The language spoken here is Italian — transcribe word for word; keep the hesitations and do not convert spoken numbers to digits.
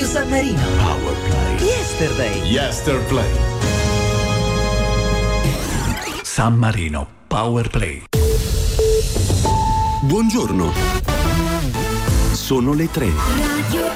San Marino. Power Play. Yesterday. Yesterplay. San Marino Power Play. Buongiorno. Sono le tre. Radio